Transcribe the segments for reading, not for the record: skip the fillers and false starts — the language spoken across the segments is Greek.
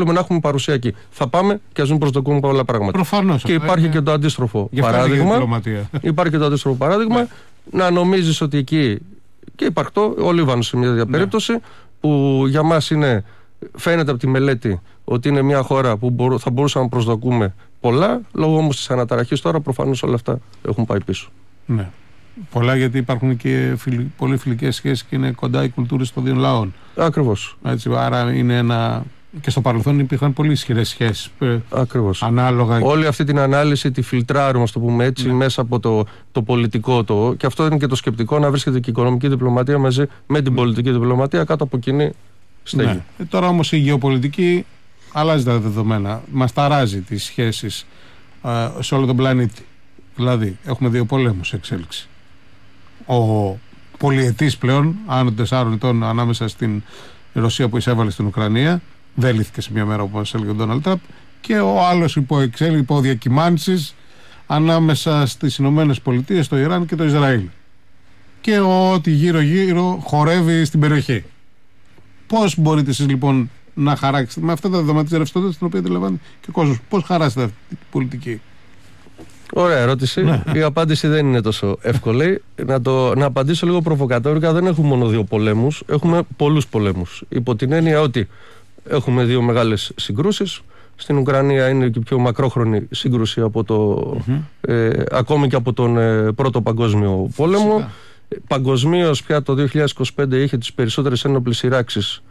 θέλουμε να έχουμε παρουσία εκεί. Θα πάμε και ας μην προσδοκούμε πολλά πράγματα. Προφανώς. Και υπάρχει και το αντίστροφο παράδειγμα. Υπάρχει και το αντίστροφο παράδειγμα να νομίζεις ότι εκεί. Και υπαρκτό, ο Λίβανος σε μια τέτοια περίπτωση που για μας φαίνεται από τη μελέτη ότι είναι μια χώρα που θα μπορούσαμε να προσδοκούμε πολλά, λόγω όμως της αναταραχής τώρα προφανώς όλα αυτά έχουν πάει πίσω. Ναι. Πολλά, γιατί υπάρχουν και πολύ φιλικές σχέσεις και είναι κοντά οι κουλτούρες των δύο λαών. Ακριβώς. Έτσι, άρα είναι ένα. Και στο παρελθόν υπήρχαν πολύ ισχυρές σχέσεις. Ακριβώς. Ανάλογα. Όλη αυτή την ανάλυση τη φιλτράρουμε, ας το πούμε έτσι, μέσα από το πολιτικό το. Και αυτό είναι και το σκεπτικό, να βρίσκεται και η οικονομική διπλωματία μαζί με την πολιτική διπλωματία κάτω από κοινή στέγη. Ναι. Τώρα όμως η γεωπολιτική αλλάζει τα δεδομένα. Μας ταράζει τις σχέσεις σε όλο τον πλανήτη. Δηλαδή, έχουμε δύο πολέμους σε εξέλιξη. Ο πολυετής πλέον, άνω 4 ετών, ανάμεσα στην Ρωσία που εισέβαλε στην Ουκρανία, δεν λύθηκε σε μια μέρα όπως έλεγε ο Ντόναλντ Τραμπ, και ο άλλος υπό διακυμάνσεις ανάμεσα στις Ηνωμένες Πολιτείες, το Ιράν και το Ισραήλ. Και ό,τι γύρω-γύρω χορεύει στην περιοχή. Πώς μπορείτε εσείς λοιπόν να χαράξετε με αυτά τα δεδομένα της ρευστότητας την οποία αντιλαμβάνει και ο κόσμος, πώς χαράσετε αυτή την πολιτική? Ωραία ερώτηση. Η απάντηση δεν είναι τόσο εύκολη. Να απαντήσω λίγο προβοκατόρικα. Δεν έχουμε μόνο δύο πολέμους, έχουμε πολλούς πολέμους. Υπό την έννοια ότι έχουμε δύο μεγάλες συγκρούσεις. Στην Ουκρανία είναι και πιο μακρόχρονη σύγκρουση από ακόμη και από τον Πρώτο Παγκόσμιο Πόλεμο. Παγκοσμίως πια το 2025 είχε τις περισσότερες ένοπλες σειράξεις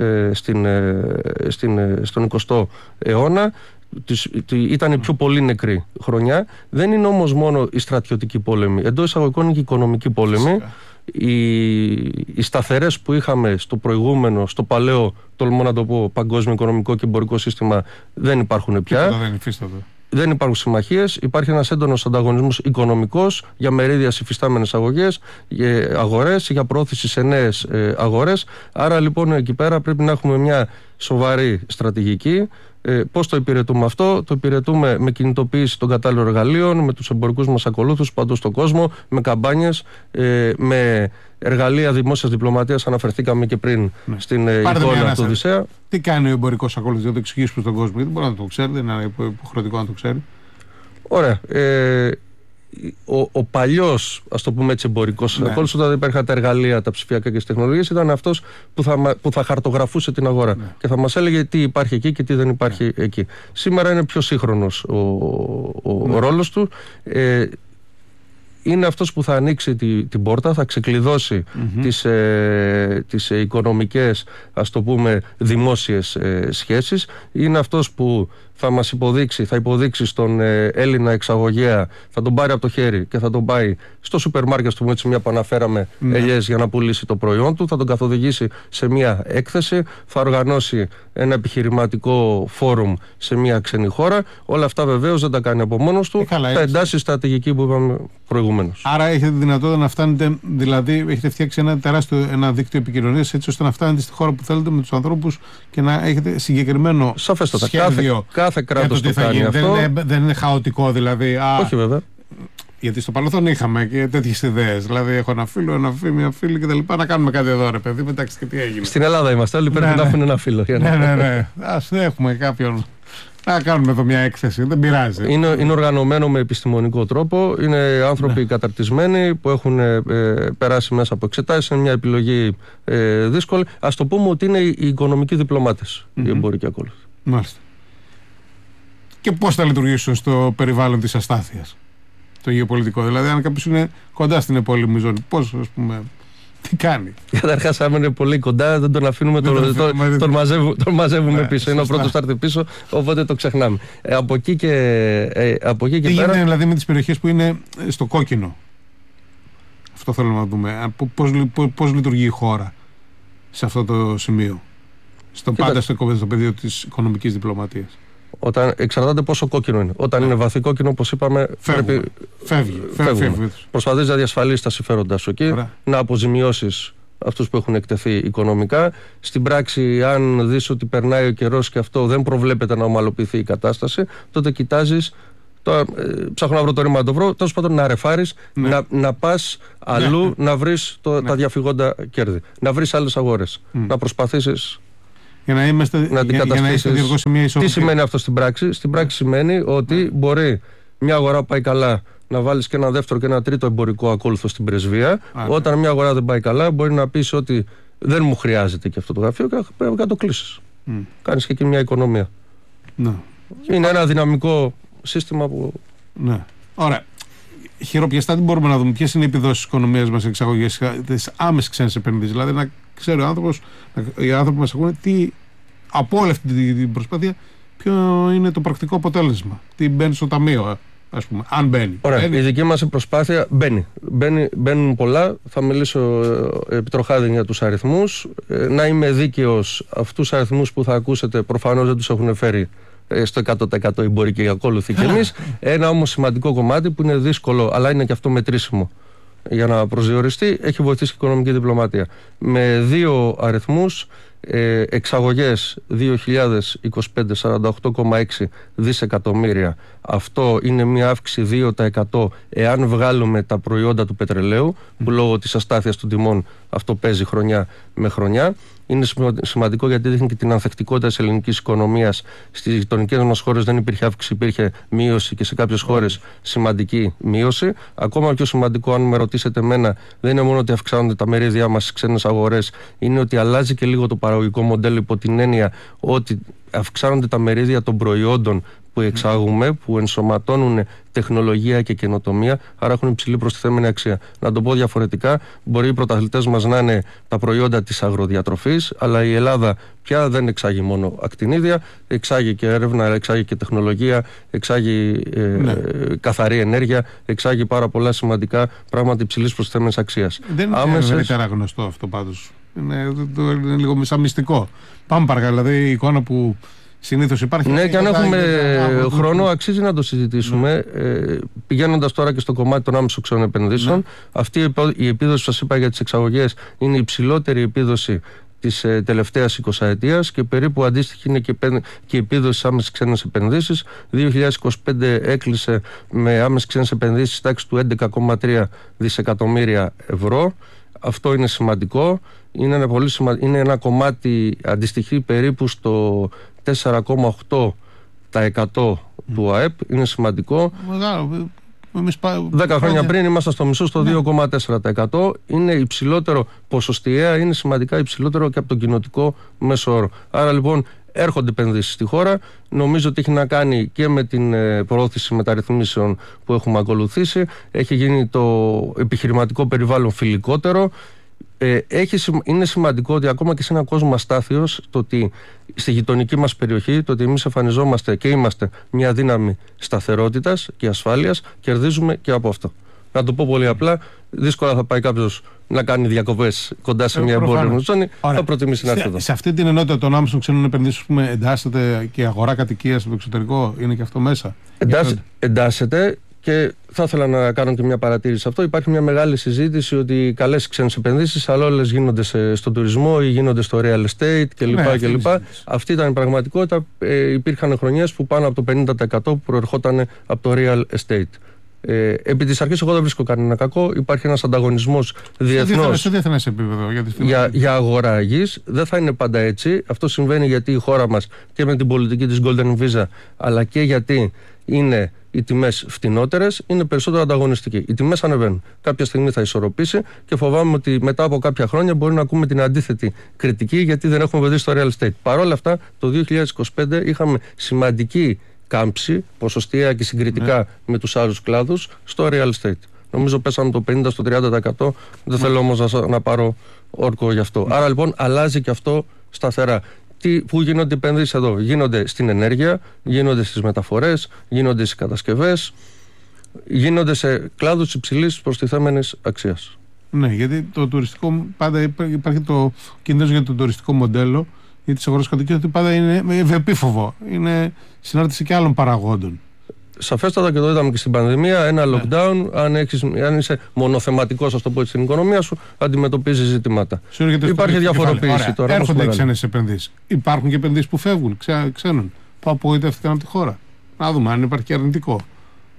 στον 20ο αιώνα. Ήταν η πιο πολύ νεκρή χρονιά. Δεν είναι όμως μόνο οι στρατιωτικοί πόλεμοι. Εντός εισαγωγικών είναι και οι οικονομικοί πόλεμοι. Οι σταθερές που είχαμε στο προηγούμενο, στο παλαιό, τολμώ να το πω, παγκόσμιο οικονομικό και εμπορικό σύστημα δεν υπάρχουν πια. Δεν υπάρχουν συμμαχίες. Υπάρχει ένας έντονος ανταγωνισμός οικονομικός για μερίδια σε υφιστάμενες αγορές, για προώθηση σε νέες αγορές. Άρα λοιπόν εκεί πέρα πρέπει να έχουμε μια σοβαρή στρατηγική. Πώς το υπηρετούμε αυτό? Το υπηρετούμε με κινητοποίηση των κατάλληλων εργαλείων, με τους εμπορικούς μας ακολούθους παντού στον κόσμο, με καμπάνιες, με εργαλεία δημόσιας διπλωματίας. Αναφερθήκαμε και πριν στην εικόνα του Οδυσσέα. Τι κάνει ο εμπορικός ακολούθος, για να το εξηγήσουμε στον κόσμο, γιατί μπορεί να το ξέρει, δεν είναι υποχρεωτικό να το ξέρει. Ωραία. Ο παλιός, ας το πούμε έτσι, εμπορικός ακόλουθος, όταν υπήρχαν τα εργαλεία, τα ψηφιακά και τις τεχνολογίες, ήταν αυτός που θα χαρτογραφούσε την αγορά και θα μας έλεγε τι υπάρχει εκεί και τι δεν υπάρχει εκεί. Σήμερα είναι πιο σύγχρονος ο ρόλος του. Είναι αυτός που θα ανοίξει την πόρτα, θα ξεκλειδώσει τις οικονομικές, ας το πούμε, δημόσιες σχέσεις. Είναι αυτός που θα υποδείξει στον Έλληνα εξαγωγέα, θα τον πάρει από το χέρι και θα τον πάει στο σούπερ μάρκετ, του έτσι, μια που αναφέραμε, ελιές, για να πουλήσει το προϊόν του, θα τον καθοδηγήσει σε μια έκθεση, θα οργανώσει ένα επιχειρηματικό φόρουμ σε μια ξένη χώρα. Όλα αυτά βεβαίως δεν τα κάνει από μόνος του, θα εντάσσει στρατηγική που είπαμε προηγουμένως. Άρα έχετε τη δυνατότητα να φτάνετε, δηλαδή έχετε φτιάξει ένα τεράστιο δίκτυο επικοινωνίας, έτσι ώστε να φτάνετε στη χώρα που θέλετε με τους ανθρώπους και να έχετε συγκεκριμένο σχέδιο. Κάθε κράτος το κάνει αυτό. Δεν είναι χαοτικό δηλαδή. Όχι βέβαια. Γιατί στο παρελθόν είχαμε και τέτοιες ιδέες. Δηλαδή, έχω ένα φίλο, μια φίλη κτλ. Να κάνουμε κάτι εδώ, ρε παιδί, εντάξει, και τι έγινε. Στην Ελλάδα είμαστε. Όλοι πρέπει να έχουν ένα φίλο. Ναι. Ας έχουμε κάποιον. Να κάνουμε εδώ μια έκθεση. Δεν πειράζει. Είναι οργανωμένο με επιστημονικό τρόπο. Είναι άνθρωποι καταρτισμένοι που έχουν περάσει μέσα από εξετάσεις. Είναι μια επιλογή δύσκολη. Ας το πούμε ότι είναι οι οικονομικοί διπλωμάτες, οι εμπορικοί ακόλουθοι. Μάλιστα. Και πώς θα λειτουργήσουν στο περιβάλλον της αστάθειας, το γεωπολιτικό? Δηλαδή, αν κάποιος είναι κοντά στην επόλυμη ζώνη, πώς, ας πούμε, τι κάνει? Καταρχάς, αν είναι πολύ κοντά, δεν τον αφήνουμε, τον μαζεύουμε πίσω. Είναι ο πρώτος θα έρθει πίσω, οπότε το ξεχνάμε. Από εκεί και πέρα. Τι γίνεται δηλαδή με τις περιοχές που είναι στο κόκκινο? Αυτό θέλω να δούμε. Πώς λειτουργεί η χώρα σε αυτό το σημείο, πάντα στο πεδίο της οικονομικής διπλωματίας? Εξαρτάται πόσο κόκκινο είναι. Όταν είναι βαθύ κόκκινο, όπως είπαμε, φεύγει. Προσπαθείς να διασφαλίσεις τα συμφέροντά σου εκεί, να αποζημιώσεις αυτούς που έχουν εκτεθεί οικονομικά. Στην πράξη, αν δεις ότι περνάει ο καιρός και αυτό δεν προβλέπεται να ομαλοποιηθεί η κατάσταση, τότε κοιτάζεις. Ψάχνω να βρω το ρήμα να το βρω. Τέλος πάντων, να ρεφάρεις, να πας αλλού, να βρεις τα διαφυγόντα κέρδη, να βρεις άλλες αγορές, να προσπαθήσεις. Για να είστε διαρκώς σε μια ισορροπία. Τι σημαίνει αυτό στην πράξη? Στην πράξη σημαίνει ότι μπορεί μια αγορά πάει καλά να βάλεις και ένα δεύτερο και ένα τρίτο εμπορικό ακόλουθο στην πρεσβεία. Όταν μια αγορά δεν πάει καλά, μπορεί να πεις ότι δεν μου χρειάζεται και αυτό το γραφείο και πρέπει να το κλείσεις. Κάνεις και εκεί μια οικονομία. Ναι. Είναι ένα δυναμικό σύστημα που. Ναι. Ωραία. Χειροπιαστά τι μπορούμε να δούμε, ποιες είναι οι επιδόσεις της οικονομίας μας, εξαγωγές, τις άμεσες ξένες επενδύσεις. Δηλαδή να ξέρει οι άνθρωποι μας ακούνε τι από όλη αυτή την προσπάθεια, ποιο είναι το πρακτικό αποτέλεσμα. Τι μπαίνει στο ταμείο, ας πούμε, αν μπαίνει. Ωραία. Η δική μας προσπάθεια μπαίνουν πολλά. Θα μιλήσω επιτροχάδιν για τους αριθμούς. Να είμαι δίκαιος, αυτούς τους αριθμούς που θα ακούσετε προφανώς δεν τους έχουν φέρει στο 100% εμπορικοί ακόλουθοι κι εμείς. Ένα όμως σημαντικό κομμάτι που είναι δύσκολο, αλλά είναι και αυτό μετρήσιμο για να προσδιοριστεί, έχει βοηθήσει η οικονομική διπλωματία. Με δύο αριθμούς, εξαγωγές 2025 48,6 δισεκατομμύρια. Αυτό είναι μια αύξηση 2% εάν βγάλουμε τα προϊόντα του πετρελαίου, που λόγω της αστάθειας των τιμών αυτό παίζει χρονιά με χρονιά. Είναι σημαντικό γιατί δείχνει και την ανθεκτικότητα της ελληνικής οικονομίας. Στις γειτονικές μας χώρες δεν υπήρχε αύξηση, υπήρχε μείωση και σε κάποιες χώρες σημαντική μείωση. Ακόμα πιο σημαντικό, αν με ρωτήσετε εμένα, δεν είναι μόνο ότι αυξάνονται τα μερίδια μας στις ξένες αγορές, είναι ότι αλλάζει και λίγο το παραγωγικό μοντέλο υπό την έννοια ότι αυξάνονται τα μερίδια των προϊόντων που εξάγουμε, που ενσωματώνουν τεχνολογία και καινοτομία, άρα έχουν υψηλή προστιθέμενη αξία. Να το πω διαφορετικά, μπορεί οι πρωταθλητές μας να είναι τα προϊόντα της αγροδιατροφής, αλλά η Ελλάδα πια δεν εξάγει μόνο ακτινίδια, εξάγει και έρευνα, εξάγει και τεχνολογία, εξάγει καθαρή ενέργεια, εξάγει πάρα πολλά σημαντικά πράγματα υψηλής προστιθέμενης αξίας. Δεν είναι ευρύτερα γνωστό αυτό πάντως. Είναι λίγο σαν μυστικό. Πάμε παρακαλώ, δηλαδή η εικόνα που συνήθως υπάρχει. Ναι, και αν έχουμε χρόνο, αξίζει να το συζητήσουμε. Πηγαίνοντας τώρα και στο κομμάτι των άμεσων ξένων επενδύσεων, αυτή η επίδοση που σας είπα για τις εξαγωγές είναι η υψηλότερη επίδοση της τελευταίας 20ετίας και περίπου αντίστοιχη είναι και η επίδοση στις άμεσες ξένες επενδύσεις. 2025 έκλεισε με άμεσες ξένες επενδύσεις τάξη του 11,3 δισεκατομμύρια ευρώ. Αυτό είναι σημαντικό. Είναι ένα κομμάτι αντιστοιχεί περίπου στο 4,8% του ΑΕΠ. Είναι σημαντικό. 10 χρόνια πριν ήμασταν στο μισό, στο 2,4%. Είναι υψηλότερο ποσοστιαία, είναι σημαντικά υψηλότερο και από τον κοινοτικό μέσο όρο. Άρα λοιπόν έρχονται επενδύσεις στη χώρα. Νομίζω ότι έχει να κάνει και με την προώθηση μεταρρυθμίσεων που έχουμε ακολουθήσει. Έχει γίνει το επιχειρηματικό περιβάλλον φιλικότερο. Είναι σημαντικό ότι ακόμα και σε έναν κόσμο αστάθειος, το ότι στη γειτονική μας περιοχή, το ότι εμείς εμφανιζόμαστε και είμαστε μια δύναμη σταθερότητας και ασφάλειας, κερδίζουμε και από αυτό. Να το πω πολύ απλά, δύσκολα θα πάει κάποιος να κάνει διακοπές κοντά σε μια εμπόρια ζώνη, θα προτιμήσει να έρθει εδώ. Σε αυτή την ενότητα των άμεσων ξένων επενδύσεων, εντάσσεται και αγορά κατοικίας στο εξωτερικό, είναι και αυτό μέσα? Εντάσσεται. Και θα ήθελα να κάνω και μια παρατήρηση σε αυτό. Υπάρχει μια μεγάλη συζήτηση ότι καλές ξένες επενδύσεις, αλλά όλες γίνονται στον τουρισμό ή γίνονται στο real estate κλπ. Αυτή ήταν η πραγματικότητα. Υπήρχαν χρονιές που πάνω από το 50% που προερχόταν από το real estate. Επί της αρχής, εγώ δεν βρίσκω κανένα κακό. Υπάρχει ένας ανταγωνισμός διεθνώς. Σε διεθνές επίπεδο. Για αγορά γης. Δεν θα είναι πάντα έτσι. Αυτό συμβαίνει γιατί η χώρα μας και με την πολιτική της Golden Visa, αλλά και γιατί είναι οι τιμές φτηνότερες, είναι περισσότερο ανταγωνιστικοί. Οι τιμές ανεβαίνουν. Κάποια στιγμή θα ισορροπήσει και φοβάμαι ότι μετά από κάποια χρόνια μπορεί να ακούμε την αντίθετη κριτική, γιατί δεν έχουμε βοηθήσει στο real estate. Παρ' όλα αυτά, το 2025 είχαμε σημαντική κάμψη, ποσοστιαία και συγκριτικά με τους άλλους κλάδους, στο real estate. Νομίζω πέσαμε το 50% στο 30%. Δεν θέλω όμως να πάρω όρκο γι' αυτό. Άρα λοιπόν αλλάζει και αυτό σταθερά. Πού γίνονται οι επενδύσεις εδώ? Γίνονται στην ενέργεια, γίνονται στις μεταφορές, γίνονται στις κατασκευές, γίνονται σε κλάδους υψηλής προστιθέμενης αξίας. Ναι, γιατί το τουριστικό πάντα υπάρχει το κίνδυνος για το τουριστικό μοντέλο, για τις αγορές κατοικίας, ότι πάντα είναι ευεπίφοβο. Είναι συνάρτηση και άλλων παραγόντων. Σαφέστατα, και το είδαμε και στην πανδημία, ένα lockdown, αν είσαι μονοθεματικός, ας το πω, στην οικονομία σου, αντιμετωπίζεις ζητήματα. Υπάρχει διαφοροποίηση τώρα. Έρχονται οι ξένες επενδύσεις. Υπάρχουν και επενδύσεις που φεύγουν ξένων, που απογοητεύτηκαν από τη χώρα. Να δούμε αν υπάρχει και αρνητικό.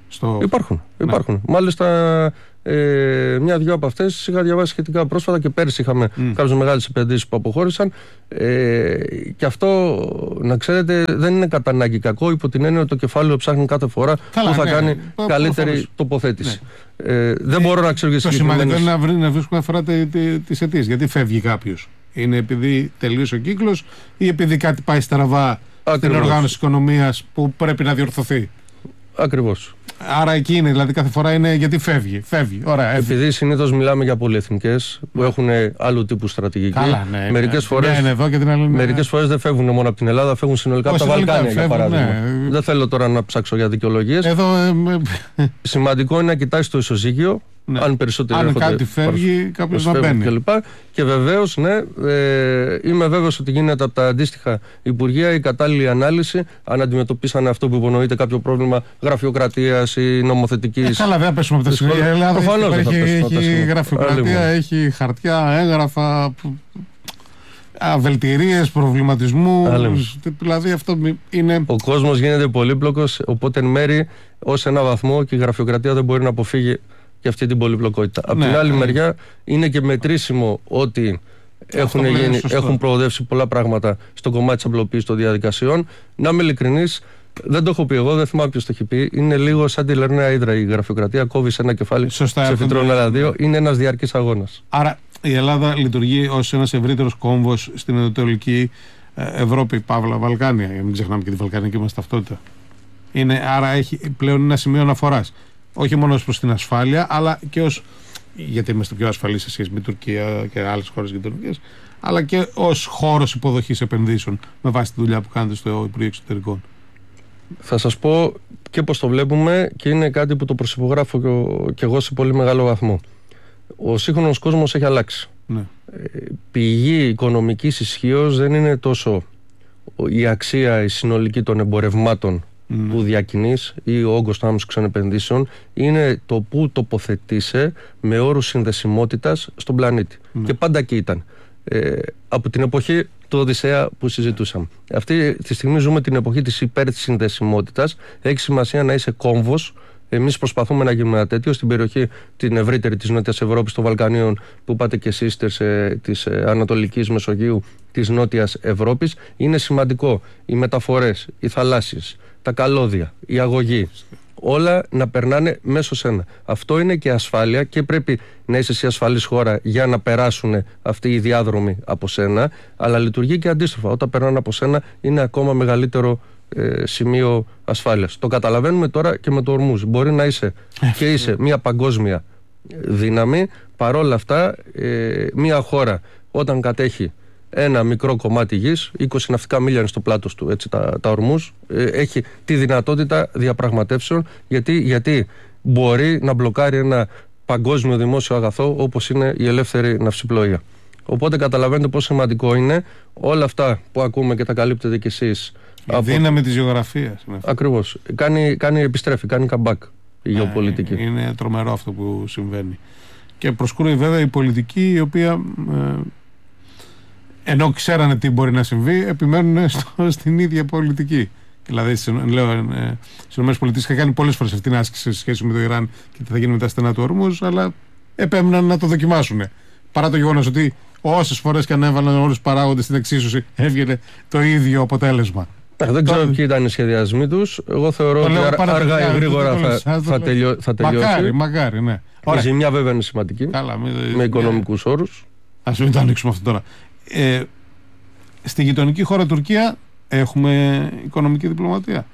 Υπάρχουν. Μάλιστα, μια-δυο από αυτές είχα διαβάσει σχετικά πρόσφατα και πέρσι είχαμε κάποιες μεγάλες επενδύσεις που αποχώρησαν. Και αυτό, να ξέρετε, δεν είναι κατά ανάγκη κακό, υπό την έννοια ότι το κεφάλαιο ψάχνει κάθε φορά που θα κάνει καλύτερη τοποθέτηση. Δεν μπορώ να ξέρω. Το σημαντικό είναι να βρίσκουμε αφορά τις αιτίες. Γιατί φεύγει κάποιος? Είναι επειδή τελείωσε ο κύκλος ή επειδή κάτι πάει στραβά στην οργάνωση οικονομίας που πρέπει να διορθωθεί? Ακριβώς. Άρα εκεί είναι, δηλαδή κάθε φορά είναι γιατί φεύγει. Ωραία, επειδή συνήθως μιλάμε για πολυεθνικές που έχουν άλλου τύπου στρατηγική. Μερικές φορές δεν φεύγουν μόνο από την Ελλάδα, φεύγουν συνολικά από τα Βαλκάνια, για παράδειγμα. Δεν θέλω τώρα να ψάξω για δικαιολογίες. Σημαντικό είναι να κοιτάξει το ισοζύγιο. Αν περισσότερο αν κάτι φεύγει, κάποιος να μπαίνει. Και βεβαίως, είμαι βέβαιος ότι γίνεται από τα αντίστοιχα υπουργεία η κατάλληλη ανάλυση αν αντιμετωπίσανε αυτό που υπονοείται κάποιο πρόβλημα γραφειοκρατίας ή νομοθετικής. Καλά, δεν θα πέσουμε από τα σημεία. Η Ελλάδα έχει γραφειοκρατία, έχει χαρτιά, έγγραφα, αβελτηρίες, προβληματισμού. Δηλαδή αυτό είναι. Ο κόσμος γίνεται πολύπλοκος, οπότε εν μέρει ως ένα βαθμό και η γραφειοκρατία δεν μπορεί να αποφύγει και αυτή την πολυπλοκότητα. Από την άλλη μεριά είναι και μετρήσιμο ότι έχουν προοδεύσει πολλά πράγματα στο κομμάτι της απλοποίησης των διαδικασιών. Να είμαι ειλικρινής, δεν το έχω πει εγώ, δεν θυμάμαι ποιος το έχει πει. Είναι λίγο σαν τη Λερναία Ύδρα η γραφειοκρατία. Κόβει ένα κεφάλι, σε φυτρώνει άλλα δύο. Είναι ένας διαρκής αγώνας. Άρα η Ελλάδα λειτουργεί ως ένας ευρύτερος κόμβος στην Ανατολική Ευρώπη, Παύλα, Βαλκάνια. Για μην ξεχνάμε και τη βαλκανική μας ταυτότητα. Άρα έχει πλέον ένα σημείο αναφοράς. Όχι μόνο προς την ασφάλεια, αλλά και γιατί είμαστε πιο ασφαλείς σε σχέση με Τουρκία και άλλες χώρες γειτονικές, αλλά και ως χώρος υποδοχής επενδύσεων με βάση τη δουλειά που κάνετε στο Υπουργείο Εξωτερικών. Θα σας πω και πώς το βλέπουμε και είναι κάτι που το προσυπογράφω και εγώ σε πολύ μεγάλο βαθμό. Ο σύγχρονος κόσμος έχει αλλάξει. Πηγή οικονομικής ισχύως δεν είναι τόσο η αξία, η συνολική των εμπορευμάτων που διακινείς ή ο όγκος των άμεσων ξενεπενδύσεων, είναι το που τοποθετείσαι με όρους συνδεσιμότητας στον πλανήτη. Και πάντα εκεί ήταν. Από την εποχή του Οδυσσέα που συζητούσαμε. Αυτή τη στιγμή ζούμε την εποχή της υπερσυνδεσιμότητας. Έχει σημασία να είσαι κόμβος. Εμείς προσπαθούμε να γίνουμε ένα τέτοιο στην περιοχή την ευρύτερη της Νότιας Ευρώπης, των Βαλκανίων, που πάτε και εσείς της Ανατολικής Μεσογείου, της Νότιας Ευρώπης. Είναι σημαντικό οι μεταφορές, οι θαλάσσιες, τα καλώδια, η αγωγή, όλα να περνάνε μέσω σένα. Αυτό είναι και ασφάλεια και πρέπει να είσαι σε ασφαλής χώρα για να περάσουν αυτοί οι διάδρομοι από σένα, αλλά λειτουργεί και αντίστροφα. Όταν περνάνε από σένα είναι ακόμα μεγαλύτερο σημείο ασφάλειας. Το καταλαβαίνουμε τώρα και με το Ορμούζ. Μπορεί να είσαι και είσαι μια παγκόσμια δύναμη, παρόλα αυτά μια χώρα όταν κατέχει ένα μικρό κομμάτι γης, 20 ναυτικά μίλια είναι στο πλάτος του, έτσι, τα Ορμούζ, έχει τη δυνατότητα διαπραγματεύσεων, γιατί μπορεί να μπλοκάρει ένα παγκόσμιο δημόσιο αγαθό όπως είναι η ελεύθερη ναυσιπλοεία. Οπότε καταλαβαίνετε πόσο σημαντικό είναι όλα αυτά που ακούμε και τα καλύπτετε κι εσείς. Η δύναμη της γεωγραφίας. Ακριβώς. Επιστρέφει, κάνει comeback η γεωπολιτική. Είναι τρομερό αυτό που συμβαίνει. Και προσκρούει βέβαια η πολιτική, η οποία ενώ ξέρανε τι μπορεί να συμβεί, επιμένουν στην ίδια πολιτική. Δηλαδή, λέω, στις ΗΠΑ είχα κάνει πολλές φορές αυτήν την άσκηση σε σχέση με το Ιράν και τι θα γίνει με τα στενά του Ορμούζ, αλλά επέμειναν να το δοκιμάσουν. Παρά το γεγονός ότι όσες φορές και αν έβαλαν όλους τους παράγοντες στην εξίσωση, έβγαινε το ίδιο αποτέλεσμα. Δεν ξέρω ποιοι ήταν οι σχεδιασμοί τους. Εγώ θεωρώ ότι αργά ή γρήγορα θα τελειώσει. Μακάρι, ναι. Η ζημιά βέβαια είναι σημαντική. Με οικονομικούς όρους. Ας μην το ανοίξουμε αυτό τώρα. Στη γειτονική χώρα Τουρκία έχουμε οικονομική διπλωματία?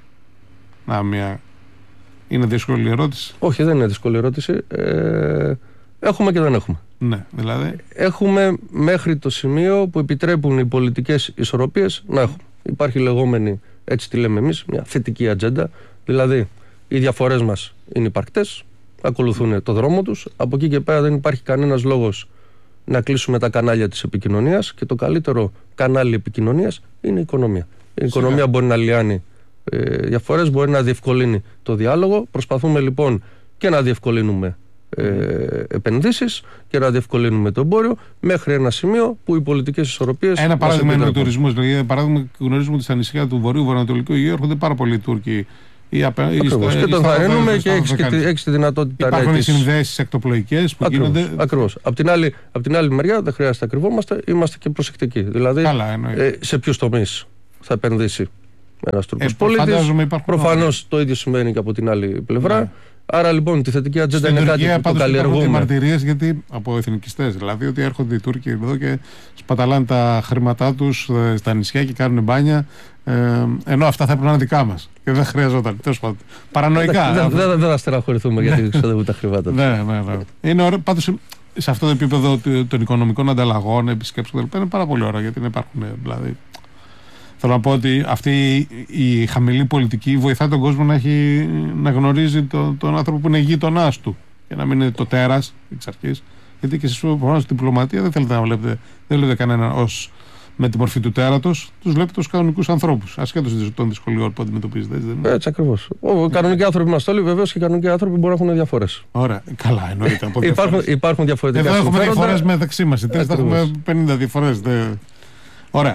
Είναι δύσκολη ερώτηση. Όχι, δεν είναι δύσκολη ερώτηση. Έχουμε και δεν έχουμε. Ναι, δηλαδή. Έχουμε μέχρι το σημείο που επιτρέπουν οι πολιτικές ισορροπίες να έχουμε. Υπάρχει λεγόμενη, έτσι τη λέμε εμείς, μια θετική ατζέντα. Δηλαδή, οι διαφορές μας είναι υπαρκτές, ακολουθούν το δρόμο τους. Από εκεί και πέρα δεν υπάρχει κανένας λόγος να κλείσουμε τα κανάλια της επικοινωνίας, και το καλύτερο κανάλι επικοινωνίας είναι η οικονομία. Η οικονομία μπορεί να λιάνει διαφορές, μπορεί να διευκολύνει το διάλογο. Προσπαθούμε λοιπόν και να διευκολύνουμε επενδύσεις και να διευκολύνουμε το εμπόριο μέχρι ένα σημείο που οι πολιτικές ισορροπίες. Ένα παράδειγμα είναι ο τουρισμός. Δηλαδή, παράδειγμα, γνωρίζουμε ότι στα νησιά του Βορείου Βορειοανατολικού Αιγαίου έρχονται πάρα πολλοί Τούρκοι Και τον θαρρύνουμε και έχει τη δυνατότητα. Υπάρχουν οι συνδέσεις εκτοπλοϊκές που γίνονται. Ακριβώς. Απ' την άλλη μεριά δεν χρειάζεται να κρυβόμαστε, είμαστε και προσεκτικοί. Δηλαδή, σε ποιους τομείς θα επενδύσει ένας Τούρκος πολίτης. Προφανώς το ίδιο σημαίνει και από την άλλη πλευρά. Ναι. Άρα λοιπόν τη θετική ατζέντα είναι κάτι που το καλλιεργούμε. Υπάρχουν μαρτυρίες γιατί από εθνικιστές, δηλαδή ότι έρχονται οι Τούρκοι εδώ και σπαταλάνε τα χρήματά τους στα νησιά και κάνουν μπάνια, ενώ αυτά θα έπρεπε να είναι δικά μας και δεν χρειαζόταν. Τέλος πάντων. Παρανοϊκά. Δεν θα στεναχωρηθούμε γιατί ξοδεύουν τα χρήματά τους. Ναι. Είναι ωραίο. Πάντως σε αυτό το επίπεδο των οικονομικών ανταλλαγών, επισκέψεων κλπ. Είναι πάρα πολύ ωραίο γιατί υπάρχουν. Δηλαδή, θέλω να πω ότι αυτή η χαμηλή πολιτική βοηθά τον κόσμο να γνωρίζει τον άνθρωπο που είναι γείτονάς του και να μην είναι το τέρας εξ αρχής. Γιατί και εσείς προφανώς στη διπλωματία δεν θέλετε να βλέπετε, δεν βλέπετε κανέναν με τη μορφή του τέρατος, τους βλέπετε ως κανονικούς ανθρώπους, ασχέτως των δυσκολιών που αντιμετωπίζετε. Έτσι ακριβώς. Κανονικοί άνθρωποι είμαστε όλοι, βεβαίως και κανονικοί άνθρωποι μπορεί να έχουν διαφορές. Ωραία. Καλά, εννοείται. Υπάρχουν διαφορετικά. Εδώ έχουμε διαφορές μεταξύ μας. Θα έχουμε 50 διαφορές. Ωραία.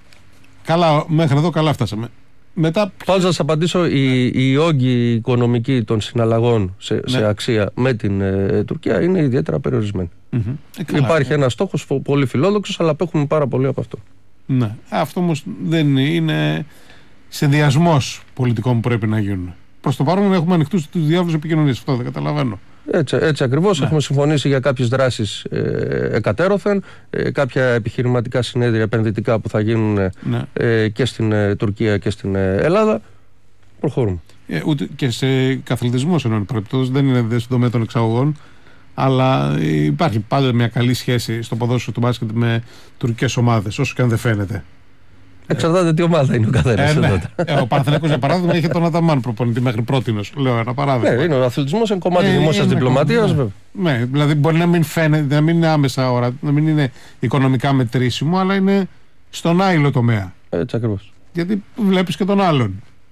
Καλά, μέχρι εδώ καλά φτάσαμε. Πάντως να σας απαντήσω, οι όγκοι οικονομικοί των συναλλαγών σε αξία με την Τουρκία είναι ιδιαίτερα περιορισμένοι. Υπάρχει ένας στόχος πολύ φιλόδοξος, αλλά απέχουμε πάρα πολύ από αυτό. Ναι. Αυτό όμως δεν είναι συνδυασμός πολιτικών που πρέπει να γίνουν. Προς το παρόν έχουμε ανοιχτούς τους διάβλους επικοινωνίας. Αυτό δεν καταλαβαίνω. Έτσι ακριβώς. Έχουμε συμφωνήσει για κάποιες δράσεις εκατέρωθεν, κάποια επιχειρηματικά συνέδρια επενδυτικά που θα γίνουν και στην Τουρκία και στην Ελλάδα. Προχωρούμε. Ούτε και σε καθλητισμό σε περιπτώσεις, δεν είναι στον τομέα των εξαγωγών, αλλά υπάρχει πάντα μια καλή σχέση στο ποδόσφαιρο του μπάσκετ με τουρκικές ομάδες, όσο και αν δεν φαίνεται. Εξαρτάται τι ομάδα είναι ο καθένας. Ο Παναθηναϊκός για παράδειγμα είχε τον Αταμάν προπονητή μέχρι πρότινος. Λέω ένα παράδειγμα. Ναι, είναι ο αθλητισμός, είναι κομμάτι δημόσιας διπλωματίας. Ναι, δηλαδή μπορεί να μην φαίνεται, να μην είναι άμεσα ώρα, να μην είναι οικονομικά μετρήσιμο, αλλά είναι στον άειλο τομέα. Έτσι ακριβώς. Γιατί βλέπεις και τον άλλον.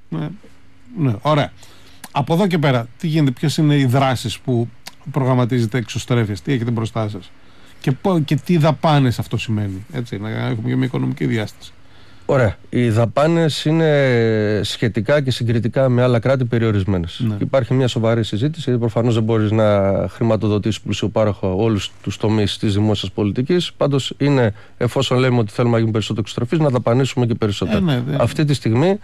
Ναι, ωραία. Από εδώ και πέρα, τι γίνεται, ποιες είναι οι δράσεις που προγραμματίζετε εξωστρέφειες, τι έχετε μπροστά σας και τι δαπάνες αυτό σημαίνει. Έτσι, να έχουμε και μια οικονομική διάσταση. Ωραία. Οι δαπάνες είναι σχετικά και συγκριτικά με άλλα κράτη περιορισμένες. Ναι. Υπάρχει μια σοβαρή συζήτηση, γιατί προφανώς δεν μπορείς να χρηματοδοτήσεις πλουσιοπάροχα όλους τους τομείς της δημόσιας πολιτικής. Πάντως είναι, εφόσον λέμε ότι θέλουμε να γίνουμε περισσότερο εξωστρεφείς, να δαπανίσουμε και περισσότερο. Αυτή τη στιγμή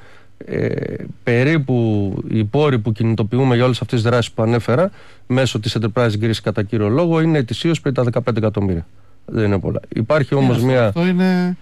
περίπου οι πόροι που κινητοποιούμε για όλες αυτές τις δράσεις που ανέφερα μέσω της Enterprise Greece κατά κύριο λόγο είναι ετησίως περί τα 15 εκατομμύρια. Δεν είναι πολλά. Υπάρχει όμως μια. Αυτό είναι.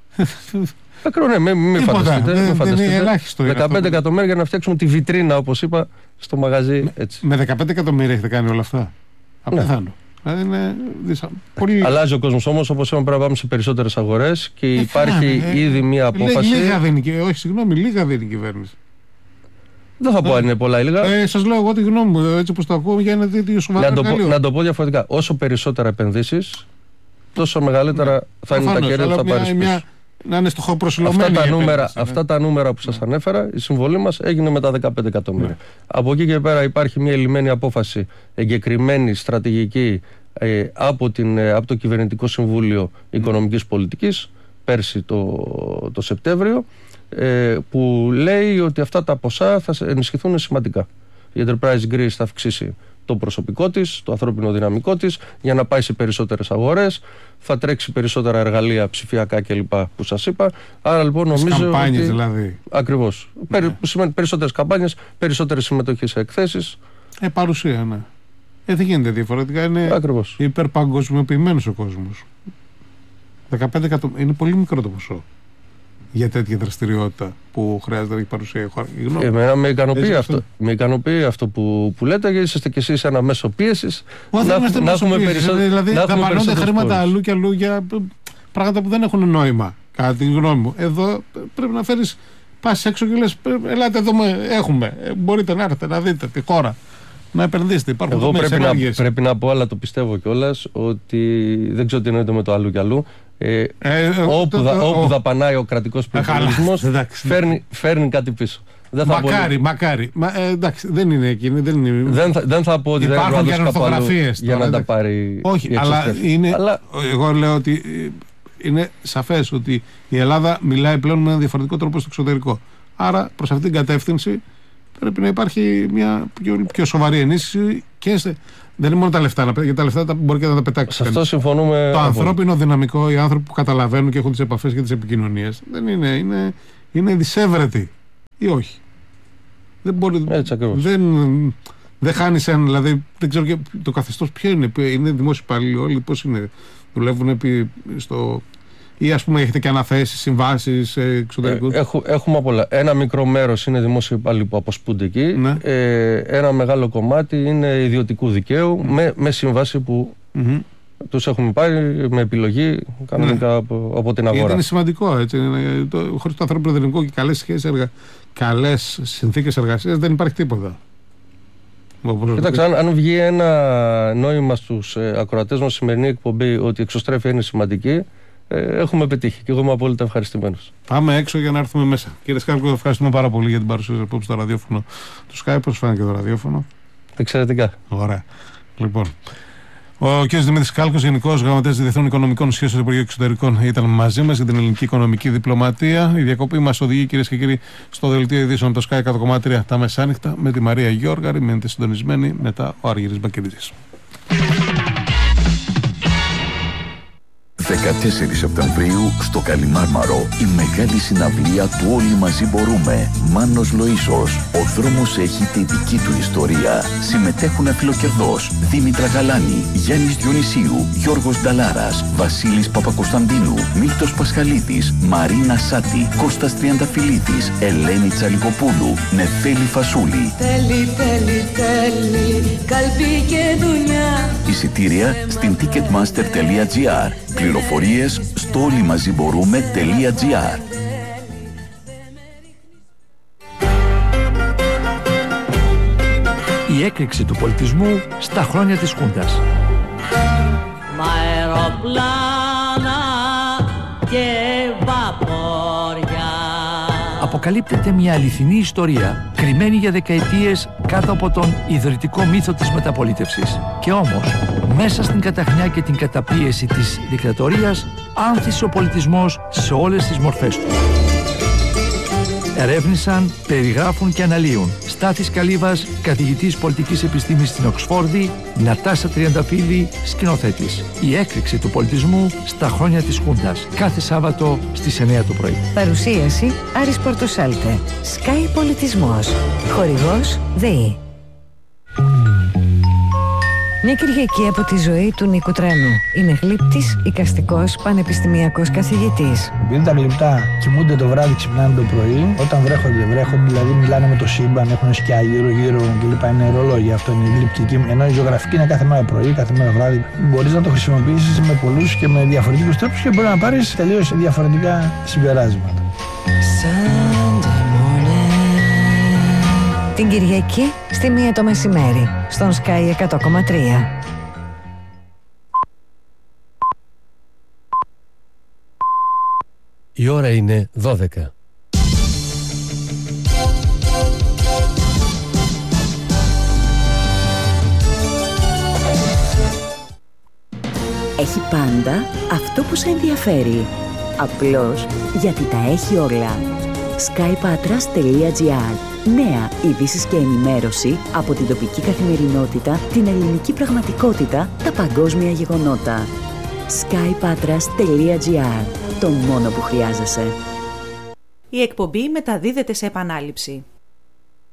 Μην φανταστείτε. 15 εκατομμύρια για να φτιάξουμε τη βιτρίνα, όπως είπα, στο μαγαζί. Έτσι. Με 15 εκατομμύρια έχετε κάνει όλα αυτά. Απεθάνω. Δηλαδή είναι πολύ. Αλλάζει ο κόσμος όμως, όπως είπαμε, πρέπει να πάμε σε περισσότερες αγορές και υπάρχει ήδη μια απόφαση. Λίγα δίνει λίγα δίνει η κυβέρνηση. Δεν θα πω αν είναι πολλά ή λίγα. Σας λέω εγώ τη γνώμη μου, έτσι όπως το ακούω, για ένα τέτοιο σοβαρό εργαλείο. Να το πω διαφορετικά. Όσο περισσότερα επενδύσεις, τόσο μεγαλύτερα θα είναι τα κέρδη που θα πάρεις πίσω. Να είναι στοχοπροσιλωμένη. Αυτά τα νούμερα που σας ανέφερα, η συμβολή μας έγινε με τα 15 εκατομμύρια. Από εκεί και πέρα υπάρχει μια ελλημμένη απόφαση, εγκεκριμένη στρατηγική από το Κυβερνητικό Συμβούλιο Οικονομικής Πολιτικής πέρσι το Σεπτέμβριο, που λέει ότι αυτά τα ποσά θα ενισχυθούν σημαντικά. Η Enterprise Greece θα αυξήσει το προσωπικό της, το ανθρώπινο δυναμικό της, για να πάει σε περισσότερες αγορές, θα τρέξει περισσότερα εργαλεία ψηφιακά κλπ. Που σας είπα. Άρα λοιπόν νομίζω. Καμπάνιες δηλαδή. Ακριβώς. Ναι. Που σημαίνει περισσότερες καμπάνιες, περισσότερες συμμετοχές σε εκθέσεις. Παρουσία, ναι. Δεν γίνεται διαφορετικά. Είναι υπερπαγκοσμιοποιημένος ο κόσμος. 15 εκατομμύρια είναι πολύ μικρό το ποσό για τέτοια δραστηριότητα που χρειάζεται να έχει παρουσία η χώρα. Εμένα με ικανοποιεί αυτό που λέτε, γιατί είστε κι εσείς ένα μέσο πίεσης. Να έχουμε περισσότερο. Δηλαδή, δαπανώνται χρήματα αλλού και αλλού για πράγματα που δεν έχουν νόημα, κατά τη γνώμη μου. Εδώ πρέπει να φέρεις, πας έξω και λες: ελάτε εδώ, έχουμε. Μπορείτε να έρθετε να δείτε τη χώρα. Να επενδύσετε. Εγώ πρέπει να πω, αλλά το πιστεύω κιόλας, ότι δεν ξέρω τι εννοείται με το αλλού και αλλού. Όπου δαπανάει ο κρατικός προϋπολογισμός, φέρνει κάτι πίσω. Μακάρι. Εντάξει, δεν είναι εκείνη. Δεν θα πω ότι δεν είναι κάπου αλλού για να τα πάρει. Όχι, αλλά εγώ λέω ότι είναι σαφές ότι η Ελλάδα μιλάει πλέον με ένα διαφορετικό τρόπο στο εξωτερικό. Άρα προς αυτήν την κατεύθυνση πρέπει να υπάρχει μια πιο σοβαρή ενίσχυση δεν είναι μόνο τα λεφτά, γιατί τα λεφτά μπορεί και να τα πετάξει. Σε αυτό συμφωνούμε. Το ανθρώπινο δυναμικό, οι άνθρωποι που καταλαβαίνουν και έχουν τις επαφές και τις επικοινωνίες, δεν είναι δυσέβρετοι ή όχι. Δεν μπορεί. Έτσι ακριβώς. Δεν χάνει ένα, δηλαδή δεν ξέρω και το καθεστώς ποιο είναι. Είναι δημόσιοι υπάλληλοι όλοι, πώς είναι. Δουλεύουν ή ας πούμε έχετε και αναθέσεις, συμβάσεις εξωτερικούς. Έχουμε απ' όλα. Ένα μικρό μέρος είναι δημόσιοι υπάλληλοι που αποσπούνται εκεί. Ναι. Ένα μεγάλο κομμάτι είναι ιδιωτικού δικαίου με σύμβαση που τους έχουμε πάρει με επιλογή κανονικά από την αγορά. Γιατί είναι σημαντικό, έτσι. Χωρίς το ανθρώπινο δυναμικό και καλές συνθήκες εργασίας δεν υπάρχει τίποτα. Κοιτάξτε, αν βγει ένα νόημα στους ακροατές μας σημερινή εκπομπή ότι η εξωστρέφεια είναι σημαντική, έχουμε πετύχει και εγώ είμαι απόλυτα ευχαριστημένος. Πάμε έξω για να έρθουμε μέσα. Κύριε Σκάλκο, ευχαριστούμε πάρα πολύ για την παρουσία σας απόψε στο ραδιόφωνο του Sky. Πώς φάνηκε το ραδιόφωνο? Εξαιρετικά. Ωραία. Λοιπόν, ο κ. Δημήτρης Σκάλκος, Γενικός Γραμματέας Διεθνών Οικονομικών Σχέσεων του Υπουργείου Εξωτερικών, ήταν μαζί μας για την ελληνική οικονομική διπλωματία. Η διακοπή μας οδηγεί, κυρίες και κύριοι, στο δελτίο ειδήσεων το Sky 100,3 τα μεσάνυχτα με τη Μαρία Γιώργαρη. Μένετε συντονισμένοι, μετά ο Αργύρης Μπακερίδης. 14 Σεπτεμβρίου στο Καλιμάρμαρο η μεγάλη συναυλία του Όλοι Μαζί Μπορούμε. Μάνος Λοΐσος. Ο δρόμος έχει τη δική του ιστορία. Συμμετέχουν Φιλοκερδός, Δήμητρα Γαλάνη, Γιάννης Διονυσίου, Γιώργος Νταλάρας, Βασίλης Παπακοσταντίνου, Μίλτος Πασχαλίδης, Μαρίνα Σάτη, Κώστας Τριανταφυλλίδης, Ελένη Τσαλικοπούλου, Νεφέλη Φασούλη. Καλπί και δουλειά. Εισιτήρια στην ticketmaster.gr. Πληροφορίες στο όλοιμαζιμπορούμε.gr. Η έκρηξη του πολιτισμού στα χρόνια της Χούντας. Μ' αεροπλάνα και βαπόρια. Αποκαλύπτεται μια αληθινή ιστορία, κρυμμένη για δεκαετίες κάτω από τον ιδρυτικό μύθο της μεταπολίτευσης. Και όμως, μέσα στην καταχνιά και την καταπίεση της δικτατορίας, άνθησε ο πολιτισμός σε όλες τις μορφές του. Ερεύνησαν, περιγράφουν και αναλύουν Στάθης Καλύβας, καθηγητής πολιτικής επιστήμης στην Οξφόρδη, Νατάσα Τριανταφύλλη, σκηνοθέτης. Η έκρηξη του πολιτισμού στα χρόνια της Χούντας. Κάθε Σάββατο στις 9 το πρωί. Παρουσίαση Άρης Πορτοσάλτε. Sky Πολιτισμός. Χορηγός ΔΕΗ. Μια Κυριακή από τη ζωή του Νίκου Τρένου. Είναι γλύπτης, εικαστικός, πανεπιστημιακός καθηγητής. Επειδή τα γλυπτά κοιμούνται το βράδυ, ξυπνάνε το πρωί, όταν βρέχονται, δηλαδή μιλάνε με το σύμπαν, έχουν σκιά γύρω-γύρω κλπ. Είναι ρολόγια, αυτό είναι η γλυπτική. Ενώ η ζωγραφική είναι κάθε μέρα πρωί, κάθε μέρα βράδυ. Μπορείς να το χρησιμοποιήσεις με πολλούς και με διαφορετικούς τρόπους και μπορεί να πάρεις τελείως διαφορετικά συμπεράσματα. Την Κυριακή στη 1 το μεσημέρι, στον Sky 100,3. Η ώρα είναι 12. Έχει πάντα αυτό που σε ενδιαφέρει. Απλώς γιατί τα έχει όλα. skypatras.gr. Νέα ειδήσεις και ενημέρωση από την τοπική καθημερινότητα, την ελληνική πραγματικότητα, τα παγκόσμια γεγονότα. skypatras.gr. Το μόνο που χρειάζεσαι. Η εκπομπή μεταδίδεται σε επανάληψη.